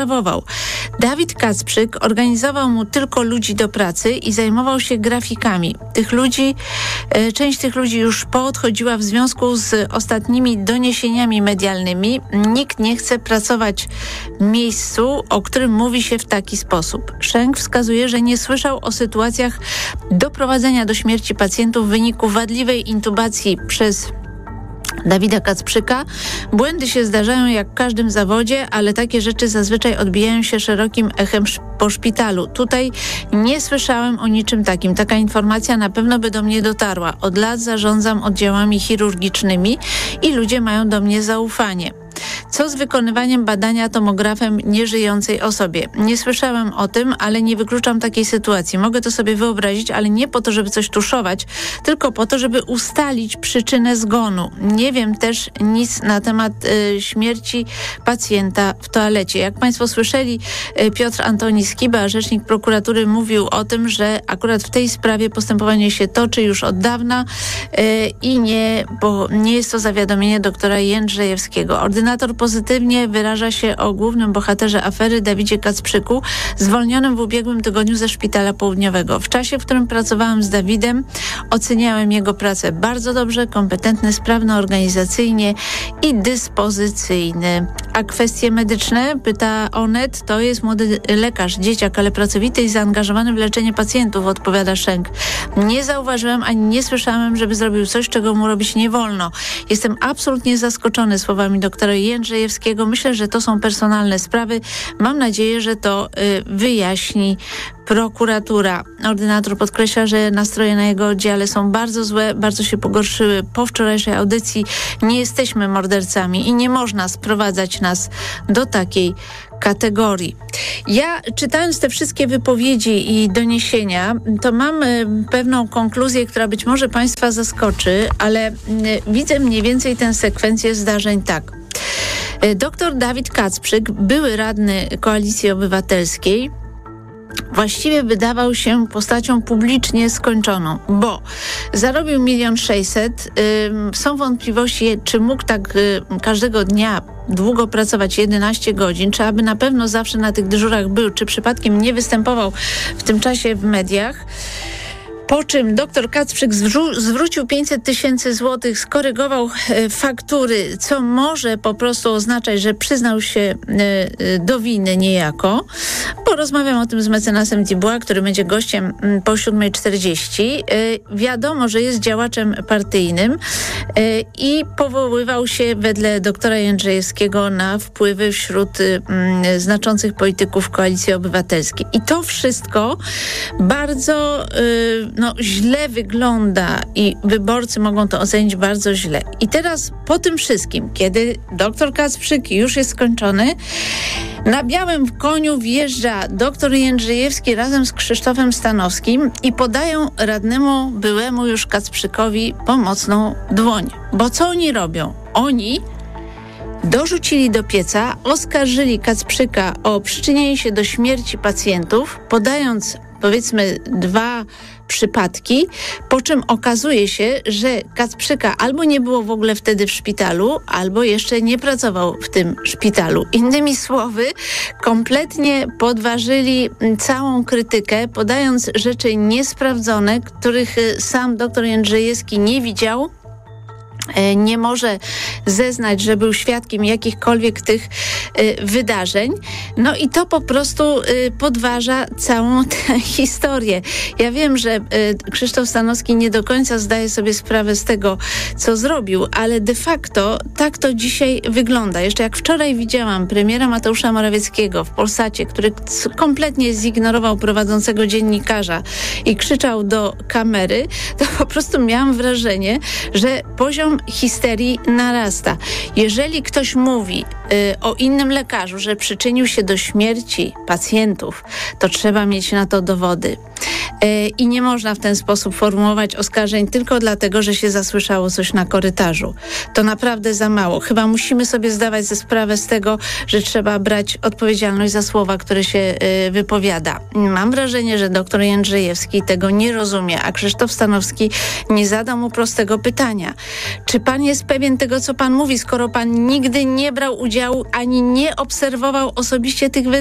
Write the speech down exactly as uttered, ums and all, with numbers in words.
Dawid Kacprzyk organizował mu tylko ludzi do pracy i zajmował się grafikami. Tych ludzi, część tych ludzi już poodchodziła w związku z ostatnimi doniesieniami medialnymi. Nikt nie chce pracować w miejscu, o którym mówi się w taki sposób. Szęk wskazuje, że nie słyszał o sytuacjach doprowadzenia do śmierci pacjentów w wyniku wadliwej intubacji przez Dawida Kacprzyka. Błędy się zdarzają jak w każdym zawodzie, ale takie rzeczy zazwyczaj odbijają się szerokim echem po szpitalu. Tutaj nie słyszałem o niczym takim. Taka informacja na pewno by do mnie dotarła. Od lat zarządzam oddziałami chirurgicznymi i ludzie mają do mnie zaufanie. Co z wykonywaniem badania tomografem nieżyjącej osobie? Nie słyszałem o tym, ale nie wykluczam takiej sytuacji. Mogę to sobie wyobrazić, ale nie po to, żeby coś tuszować, tylko po to, żeby ustalić przyczynę zgonu. Nie wiem też nic na temat y, śmierci pacjenta w toalecie. Jak Państwo słyszeli, y, Piotr Antoni Skiba, rzecznik prokuratury, mówił o tym, że akurat w tej sprawie postępowanie się toczy już od dawna y, i nie, bo nie jest to zawiadomienie doktora Jędrzejewskiego. Ordynator pozytywnie wyraża się o głównym bohaterze afery Dawidzie Kacprzyku, zwolnionym w ubiegłym tygodniu ze Szpitala Południowego. W czasie, w którym pracowałam z Dawidem, oceniałem jego pracę bardzo dobrze, kompetentny, sprawny organizacyjnie i dyspozycyjny. A kwestie medyczne, pyta Onet, to jest młody lekarz, dzieciak, ale pracowity i zaangażowany w leczenie pacjentów, odpowiada Szęk. Nie zauważyłem ani nie słyszałem, żeby zrobił coś, czego mu robić nie wolno. Jestem absolutnie zaskoczony słowami doktora Jędrzejewskiego. Myślę, że to są personalne sprawy. Mam nadzieję, że to y, wyjaśni prokuratura. Ordynator podkreśla, że nastroje na jego oddziale są bardzo złe, bardzo się pogorszyły po wczorajszej audycji. Nie jesteśmy mordercami i nie można sprowadzać nas do takiej kategorii. Ja, czytając te wszystkie wypowiedzi i doniesienia, to mam y, pewną konkluzję, która być może Państwa zaskoczy, ale y, widzę mniej więcej tę sekwencję zdarzeń tak. Y, doktor Dawid Kacprzyk, były radny Koalicji Obywatelskiej, właściwie wydawał się postacią publicznie skończoną, bo zarobił milion sześćset. Są wątpliwości, czy mógł tak y, każdego dnia długo pracować, jedenaście godzin, czy aby na pewno zawsze na tych dyżurach był, czy przypadkiem nie występował w tym czasie w mediach. Po czym doktor Kacprzyk zwró- zwrócił pięćset tysięcy złotych, skorygował e, faktury, co może po prostu oznaczać, że przyznał się e, e, do winy niejako. Porozmawiam o tym z mecenasem Dubois, który będzie gościem m, po siódma czterdzieści. E, wiadomo, że jest działaczem partyjnym e, i powoływał się wedle doktora Jędrzejewskiego na wpływy wśród m, znaczących polityków Koalicji Obywatelskiej. I to wszystko bardzo e, no, źle wygląda i wyborcy mogą to ocenić bardzo źle. I teraz po tym wszystkim, kiedy doktor Kacprzyk już jest skończony, na białym koniu wjeżdża doktor Jędrzejewski razem z Krzysztofem Stanowskim i podają radnemu byłemu już Kacprzykowi pomocną dłoń. Bo co oni robią? Oni dorzucili do pieca, oskarżyli Kacprzyka o przyczynienie się do śmierci pacjentów, podając powiedzmy dwa przypadki, po czym okazuje się, że Kacprzyka albo nie było w ogóle wtedy w szpitalu, albo jeszcze nie pracował w tym szpitalu. Innymi słowy, kompletnie podważyli całą krytykę, podając rzeczy niesprawdzone, których sam doktor Jędrzejewski nie widział, nie może zeznać, że był świadkiem jakichkolwiek tych y, wydarzeń. No i to po prostu y, podważa całą tę historię. Ja wiem, że y, Krzysztof Stanowski nie do końca zdaje sobie sprawę z tego, co zrobił, ale de facto tak to dzisiaj wygląda. Jeszcze jak wczoraj widziałam premiera Mateusza Morawieckiego w Polsacie, który kompletnie zignorował prowadzącego dziennikarza i krzyczał do kamery, to po prostu miałam wrażenie, że poziom histerii narasta. Jeżeli ktoś mówi y, o innym lekarzu, że przyczynił się do śmierci pacjentów, to trzeba mieć na to dowody. i nie można w ten sposób formułować oskarżeń tylko dlatego, że się zasłyszało coś na korytarzu. To naprawdę za mało. Chyba musimy sobie zdawać ze sprawę z tego, że trzeba brać odpowiedzialność za słowa, które się wypowiada. Mam wrażenie, że doktor Jędrzejewski tego nie rozumie, a Krzysztof Stanowski nie zadał mu prostego pytania. Czy pan jest pewien tego, co pan mówi, skoro pan nigdy nie brał udziału ani nie obserwował osobiście tych wydarzeń?